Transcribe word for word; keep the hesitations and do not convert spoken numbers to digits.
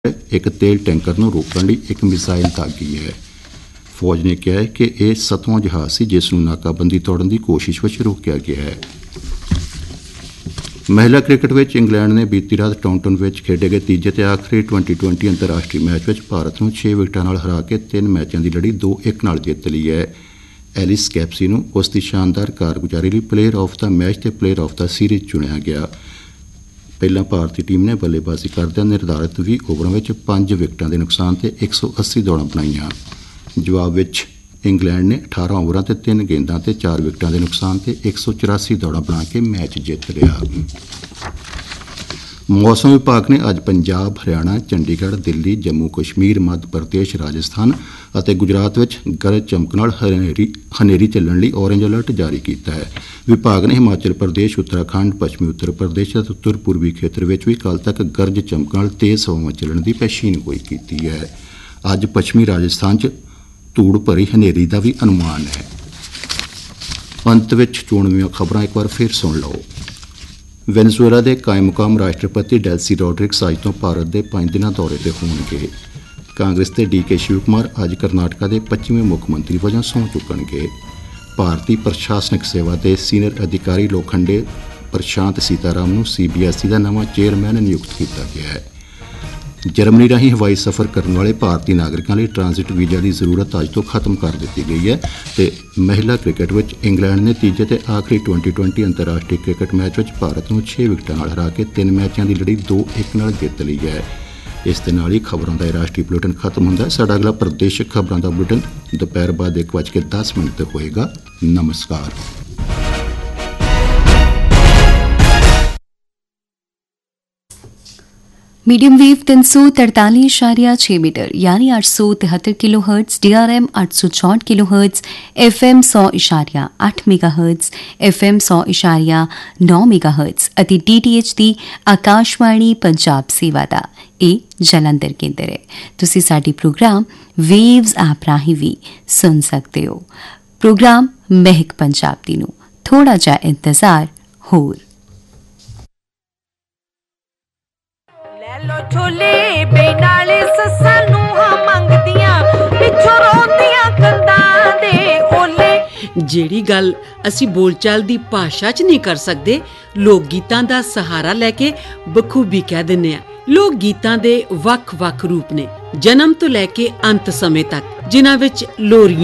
एक तेल टैंकर ਨੂੰ ਰੋਕਣ ਲਈ ਇੱਕ ਮਿਸਾਈਲ ਦਾਗੀ ਹੈ। ਫੌਜ ਨੇ ਕਿਹਾ ਹੈ ਕਿ ਇਹ ਸੱਤਵਾਂ ਜਹਾਜ਼ ਸੀ ਜਿਸ ਨੂੰ ਨਾਕਾਬੰਦੀ ਤੋੜਨ ਦੀ ਕੋਸ਼ਿਸ਼ ਵਿੱਚ ਰੋਕਿਆ ਗਿਆ ਹੈ। ਮਹਿਲਾ ਕ੍ਰਿਕਟ ਵਿੱਚ ਇੰਗਲੈਂਡ ਨੇ ਬੀਤੀ ਰਾਤ ਟਾਊਨਟਨ ਵਿੱਚ ਖੇਡੇ ਗਏ ਤੀਜੇ ਤੇ ਆਖਰੀ ਟਵੈਂਟੀ ਟਵੈਂਟੀ ਅੰਤਰਰਾਸ਼ਟਰੀ ਮੈਚ ਵਿੱਚ ਭਾਰਤ ਨੂੰ ਛੇ ਵਿਕਟਾਂ ਨਾਲ ਹਰਾ ਕੇ ਤਿੰਨ ਮੈਚਾਂ ਦੀ ਲੜੀ ਦੋ ਇੱਕ ਨਾਲ ਜਿੱਤ ਲਈ ਹੈ। ਐਲਿਸ ਕੈਪਸੀ ਨੂੰ ਉਸ ਦੀ ਸ਼ਾਨਦਾਰ ਕਾਰਗੁਜ਼ਾਰੀ ਲਈ ਪਲੇਅਰ ਆਫ ਦਾ ਮੈਚ ਤੇ ਪਲੇਅਰ ਆਫ ਦਾ ਸੀਰੀਜ਼ ਚੁਣਿਆ ਗਿਆ। ਪਹਿਲਾਂ ਭਾਰਤੀ ਟੀਮ ਨੇ ਬੱਲੇਬਾਜ਼ੀ ਕਰਦਿਆਂ ਨਿਰਧਾਰਿਤ ਵੀਹ ਓਵਰਾਂ ਵਿੱਚ ਪੰਜ ਵਿਕਟਾਂ ਦੇ ਨੁਕਸਾਨ ਤੇ ਇੱਕ ਸੌ ਅੱਸੀ ਦੌੜਾਂ ਬਣਾਈਆਂ। ਜਵਾਬ ਵਿੱਚ ਇੰਗਲੈਂਡ ਨੇ ਅਠਾਰਾਂ ਓਵਰਾਂ ਤੇ ਤਿੰਨ ਗੇਂਦਾਂ ਤੇ ਚਾਰ ਵਿਕਟਾਂ ਦੇ ਨੁਕਸਾਨ ਤੇ ਇੱਕ ਸੌ ਚੁਰਾਸੀ ਦੌੜਾਂ ਬਣਾ ਕੇ ਮੈਚ ਜਿੱਤ ਲਿਆ। ਮੌਸਮ ਵਿਭਾਗ ਨੇ ਅੱਜ ਪੰਜਾਬ, ਹਰਿਆਣਾ, ਚੰਡੀਗੜ੍ਹ, ਦਿੱਲੀ, ਜੰਮੂ ਕਸ਼ਮੀਰ, ਮੱਧ ਪ੍ਰਦੇਸ਼, ਰਾਜਸਥਾਨ ਅਤੇ ਗੁਜਰਾਤ ਵਿੱਚ ਗਰਜ ਚਮਕ ਨਾਲ ਹਨੇਰੀ ਹਨੇਰੀ ਚੱਲਣ ਲਈ ਔਰੇਂਜ ਅਲਰਟ ਜਾਰੀ ਕੀਤਾ ਹੈ। ਵਿਭਾਗ ਨੇ ਹਿਮਾਚਲ ਪ੍ਰਦੇਸ਼, ਉੱਤਰਾਖੰਡ, ਪੱਛਮੀ ਉੱਤਰ ਪ੍ਰਦੇਸ਼ ਅਤੇ ਉੱਤਰ ਪੂਰਬੀ ਖੇਤਰ ਵਿੱਚ ਵੀ ਕੱਲ੍ਹ ਤੱਕ ਗਰਜ ਚਮਕ ਨਾਲ ਤੇਜ਼ ਹਵਾਵਾਂ ਚੱਲਣ ਦੀ ਪੇਸ਼ੀਨਗੋਈ ਕੀਤੀ ਹੈ। ਅੱਜ ਪੱਛਮੀ ਰਾਜਸਥਾਨ 'ਚ ਧੂੜ ਭਰੀ ਹਨੇਰੀ ਦਾ ਵੀ ਅਨੁਮਾਨ ਹੈ। ਅੰਤ ਵਿੱਚ ਚੋਣਵੀਆਂ ਖਬਰਾਂ ਇੱਕ ਵਾਰ ਫਿਰ ਸੁਣ ਲਓ। ਵੈਨਜ਼ੂਏਲਾ ਦੇ ਕਾਇਮ ਮੁਕਾਮ ਰਾਸ਼ਟਰਪਤੀ ਡੈਲਸੀ ਰੋਡਰਿਗਸ ਅੱਜ ਤੋਂ ਭਾਰਤ ਦੇ ਪੰਜ ਦਿਨਾਂ ਦੌਰੇ ਤੇ ਹੋਣਗੇ। ਕਾਂਗਰਸ ਦੇ ਡੀ ਕੇ ਸ਼ਿਵ ਕੁਮਾਰ ਅੱਜ ਕਰਨਾਟਕਾ ਦੇ ਪੱਛਮੀ ਮੁੱਖ ਮੰਤਰੀ ਵਜੋਂ ਸਹੁੰ ਚੁੱਕਣਗੇ। ਭਾਰਤੀ ਪ੍ਰਸ਼ਾਸਨਿਕ ਸੇਵਾ ਦੇ ਸੀਨੀਅਰ ਅਧਿਕਾਰੀ ਲੋਖੰਡੇ ਪ੍ਰਸ਼ਾਂਤ ਸੀਤਾਰਾਮ ਨੂੰ ਸੀ ਬੀ ਐਸ ਈ ਦਾ ਨਵਾਂ ਚੇਅਰਮੈਨ ਨਿਯੁਕਤ ਕੀਤਾ ਗਿਆ ਹੈ। ਜਰਮਨੀ ਰਾਹੀਂ ਹਵਾਈ ਸਫ਼ਰ ਕਰਨ ਵਾਲੇ ਭਾਰਤੀ ਨਾਗਰਿਕਾਂ ਲਈ ਟ੍ਰਾਂਜ਼ਿਟ ਵੀਜ਼ਾ ਦੀ ਜ਼ਰੂਰਤ ਅੱਜ ਤੋਂ ਖਤਮ ਕਰ ਦਿੱਤੀ ਗਈ ਹੈ ਤੇ ਮਹਿਲਾ ਕ੍ਰਿਕਟ ਵਿੱਚ ਇੰਗਲੈਂਡ ਨੇ ਤੀਜੇ ਤੇ ਆਖਰੀ ਟਵੈਂਟੀ ਟਵੈਂਟੀ ਅੰਤਰਰਾਸ਼ਟਰੀ ਕ੍ਰਿਕਟ ਮੈਚ ਵਿੱਚ ਭਾਰਤ ਨੂੰ ਛੇ ਵਿਕਟਾਂ ਨਾਲ ਹਰਾ ਕੇ ਤਿੰਨ ਮੈਚਾਂ ਦੀ ਲੜੀ ਦੋ ਇੱਕ ਨਾਲ ਜਿੱਤ ਲਈ ਹੈ। ਇਸ ਦੇ ਨਾਲ ਹੀ ਖਬਰਾਂ ਦਾ ਇਹ ਰਾਸ਼ਟਰੀ ਬੁਲੇਟਿਨ ਖਤਮ ਹੁੰਦਾ ਹੈ। ਸਾਡਾ ਅਗਲਾ ਪ੍ਰਦੇਸ਼ਕ ਖਬਰਾਂ ਦਾ ਬੁਲੇਟਿਨ ਦੁਪਹਿਰ ਬਾਅਦ ਇੱਕ ਵੱਜ ਕੇ ਦਸ ਮਿੰਟ ਤੇ ਹੋਏਗਾ। ਨਮਸਕਾਰ। मीडियम वेव तीन सौ तरतालीस इशारिया छः मीटर यानी आठ सौ तिहत्तर kilo hertz, D R M आठ सौ चौंठ किलो हर्ट्ज, एफ एम सौ इशारिया अठ मेगा हर्ट्ज, एफ एम सौ इशारिया नौ मेगा हर्ट्ज ਅਤੇ डी टी एच ਦੀ ਆਕਾਸ਼ਵਾਣੀ ਪੰਜਾਬ ਸੇਵਾ ਦਾ ਇਹ ਜਲੰਧਰ ਕੇਂਦਰ ਹੈ। ਤੁਸੀਂ ਸਾਡੀ ਪ੍ਰੋਗਰਾਮ ਵੇਵਜ਼ ਐਪ ਰਾਹੀਂ ਵੀ ਸੁਣ ਸਕਦੇ ਹੋ। ਪ੍ਰੋਗਰਾਮ ਮਹਿਕ ਪੰਜਾਬ ਦੀ ਨੂੰ ਥੋੜਾ ਜਿਹਾ ਇੰਤਜ਼ਾਰ ਹੋਰ। ਲੋ ਛੋਲੇ ਬੇਨਾਲੇ ਸੱਸਾਂ ਨੂੰ ਹਾਂ ਮੰਗਦੀਆਂ ਪਿੱਛੋਂ ਰੋਂਦੀਆਂ ਕੰਦਾਂ ਦੇ ਓਲੇ। ਜਿਹੜੀ ਗੱਲ ਅਸੀਂ ਬੋਲਚਾਲ ਦੀ ਭਾਸ਼ਾ 'ਚ ਨਹੀਂ ਕਰ ਸਕਦੇ, ਲੋਕ ਗੀਤਾਂ ਦਾ ਸਹਾਰਾ ਲੈ ਕੇ ਬਖੂਬੀ ਕਹਿ ਦਿੰਦੇ ਆ। ਲੋਕ ਗੀਤਾਂ ਦੇ ਵੱਖ-ਵੱਖ ਰੂਪ ਨੇ, ਜਨਮ ਤੋਂ ਲੈ ਕੇ ਅੰਤ ਸਮੇਂ ਤੱਕ, ਜਿਨ੍ਹਾਂ ਵਿੱਚ ਲੋਰੀਆਂ